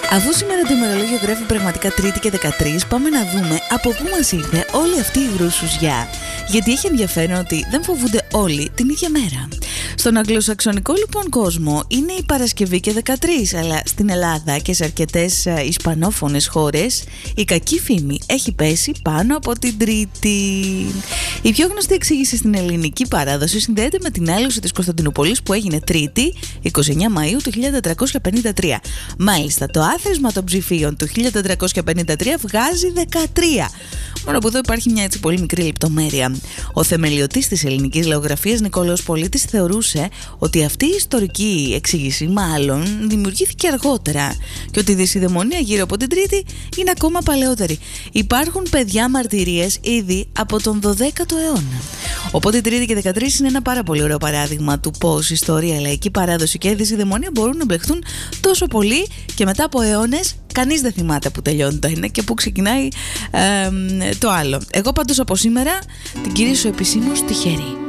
Αφού σήμερα το ημερολόγιο γράφει πραγματικά Τρίτη και 13, πάμε να δούμε από πού μας ήρθε όλη αυτή η γρουσουζιά. Γιατί έχει ενδιαφέρον ότι δεν φοβούνται όλοι την ίδια μέρα. Στον αγγλοσαξονικό λοιπόν κόσμο είναι η Παρασκευή και 13, αλλά στην Ελλάδα και σε αρκετές ισπανόφωνες χώρες η κακή φήμη έχει πέσει πάνω από την Τρίτη. Η πιο γνωστή εξήγηση στην ελληνική παράδοση συνδέεται με την άλωση της Κωνσταντινούπολης που έγινε Τρίτη, 29 Μαΐου του 1453. Μάλιστα, το άθροισμα των ψηφίων του 1453 βγάζει 13. Μόνο που εδώ υπάρχει μια έτσι πολύ μικρή λεπτομέρεια. Ο θεμελιωτής της ελληνικής λαογραφίας Νικόλαος Πολίτης θεωρούσε ότι αυτή η ιστορική εξήγηση μάλλον δημιουργήθηκε αργότερα και ότι η δυσιδαιμονία γύρω από την Τρίτη είναι ακόμα παλαιότερη. Υπάρχουν παιδιά μαρτυρίες ήδη από τον 12ο αιώνα. Οπότε η Τρίτη και 13 είναι ένα πάρα πολύ ωραίο παράδειγμα του πώς η ιστορία, λαϊκή παράδοση και η δυσιδαιμονία μπορούν να μπλεχτούν τόσο πολύ και μετά από αιώνες κανείς δεν θυμάται που τελειώνει το ένα και που ξεκινάει το άλλο. Εγώ πάντως από σήμερα την κηρύσω επισήμως τυχερή.